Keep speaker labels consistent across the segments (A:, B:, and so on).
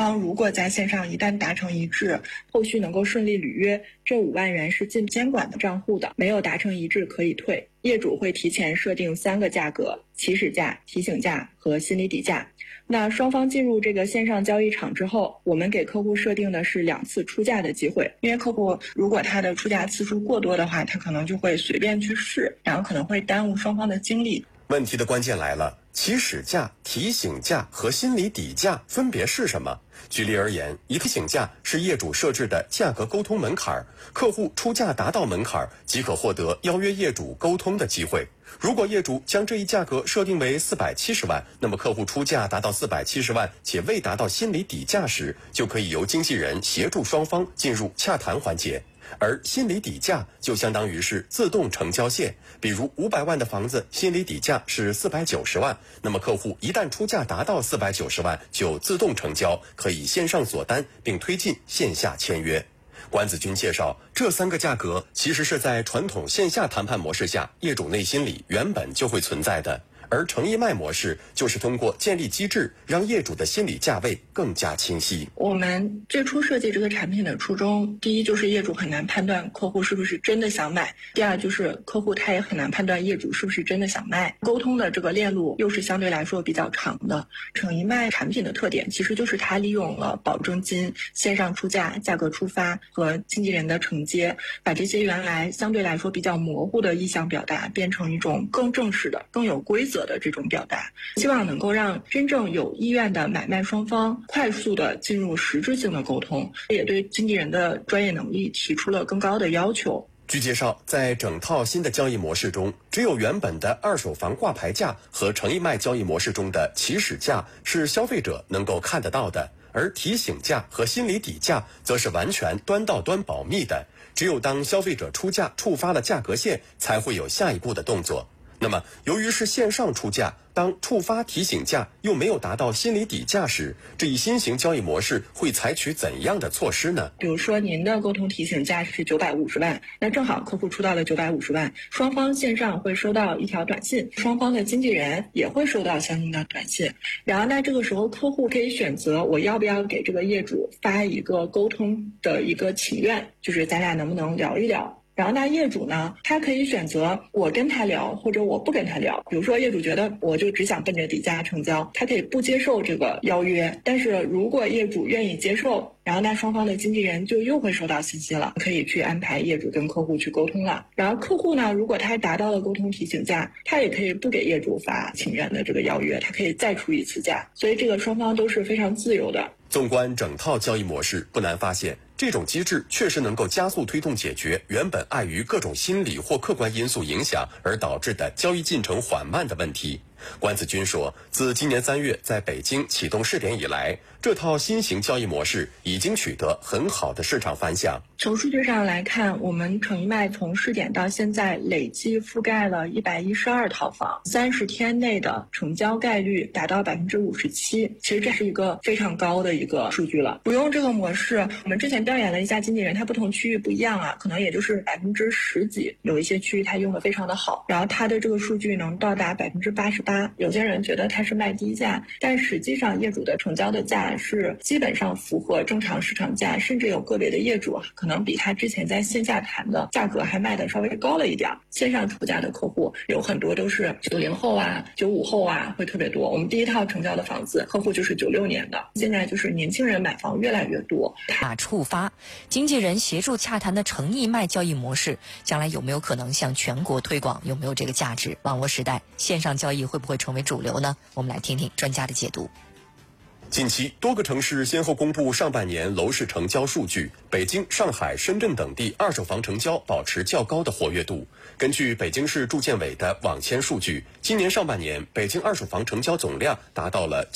A: 方如果在线上一旦达成一致，后续能够顺利履约，这5万元是进监管的账户的，没有达成一致可以退。业主会提前设定3个价格：起始价、提醒价和心理底价。那双方进入这个线上交易场之后，我们给客户设定的是2次出价的机会，因为客户如果他的出价次数过多的话，他可能就会随便去试，然后可能会耽误双方的精力。
B: 问题的关键来了，起始价、提醒价和心理底价分别是什么？举例而言，提醒价是业主设置的价格沟通门槛，客户出价达到门槛即可获得邀约业主沟通的机会。如果业主将这一价格设定为470万，那么客户出价达到470万且未达到心理底价时，就可以由经纪人协助双方进入洽谈环节。而心理底价就相当于是自动成交线，比如500万的房子心理底价是490万，那么客户一旦出价达到490万就自动成交，可以线上锁单并推进线下签约。关子军介绍，这3个价格其实是在传统线下谈判模式下业主内心里原本就会存在的，而诚意卖模式就是通过建立机制，让业主的心理价位更加清晰。
A: 我们最初设计这个产品的初衷，第一就是业主很难判断客户是不是真的想买，第二就是客户他也很难判断业主是不是真的想卖。沟通的这个链路又是相对来说比较长的。诚意卖产品的特点其实就是它利用了保证金、线上出价、价格出发和经纪人的承接，把这些原来相对来说比较模糊的意向表达变成一种更正式的、更有规则的这种表达，希望能够让真正有意愿的买卖双方快速的进入实质性的沟通，也对经纪人的专业能力提出了更高的要求。
B: 据介绍，在整套新的交易模式中，只有原本的二手房挂牌价和诚意卖交易模式中的起始价是消费者能够看得到的，而提醒价和心理底价则是完全端到端保密的，只有当消费者出价触发了价格线，才会有下一步的动作。那么由于是线上出价，当触发提醒价又没有达到心理底价时，这一新型交易模式会采取怎样的措施呢？
A: 比如说您的沟通提醒价是950万，那正好客户出到了950万，双方线上会收到一条短信，双方的经纪人也会收到相应的短信。然后那这个时候客户可以选择我要不要给这个业主发一个沟通的一个请愿，就是咱俩能不能聊一聊。然后那业主呢，他可以选择我跟他聊，或者我不跟他聊。比如说业主觉得我就只想奔着底价成交，他可以不接受这个邀约。但是如果业主愿意接受，然后那双方的经纪人就又会收到信息了，可以去安排业主跟客户去沟通了。然后客户呢，如果他达到了沟通提醒价，他也可以不给业主发请愿的这个邀约，他可以再出一次价。所以这个双方都是非常自由的。
B: 纵观整套交易模式，不难发现，这种机制确实能够加速推动解决原本碍于各种心理或客观因素影响而导致的交易进程缓慢的问题。关子军说，自今年3月在北京启动试点以来，这套新型交易模式已经取得很好的市场反响。
A: 从数据上来看，我们诚意卖从试点到现在累计覆盖了112套房，30天内的成交概率达到57%，其实这是一个非常高的一个数据了。不用这个模式，我们之前调研了一下经纪人，他不同区域不一样啊，可能也就是10%几，有一些区域他用的非常的好，然后他的这个数据能到达88%。有些人觉得他是卖低价，但实际上业主的成交的价是基本上符合正常市场价，甚至有个别的业主可能比他之前在线下谈的价格还卖的稍微高了一点。线上出价的客户有很多都是90后啊、95后啊，会特别多。我们第一套成交的房子客户就是96年的，现在就是年轻人买房越来越多。
C: 触发经纪人协助洽谈的诚意卖交易模式，将来有没有可能向全国推广？有没有这个价值？网络时代，线上交易会不会成为主流呢？我们来听听专家的解读。
B: 近期，多个城市先后公布上半年楼市成交数据，北京、上海、深圳等地二手房成交保持较高的活跃度。根据北京市住建委的网签数据，今年上半年北京二手房成交总量达到了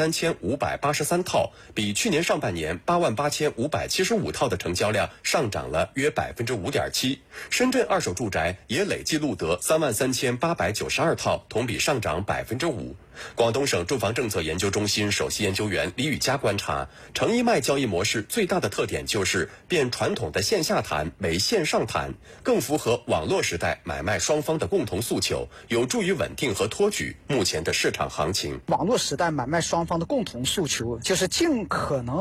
B: 93583套，比去年上半年88575套的成交量上涨了约5.7%。深圳二手住宅也累计录得33892套，同比上涨5%。广东省住房政策研究中心首席研究员李宇佳观察，诚意卖交易模式最大的特点就是变传统的线下谈为线上谈，更符合网络时代买卖双方的共同诉求，有助于稳定和托举目前的市场行情。
D: 网络时代买卖双方的共同诉求就是尽可能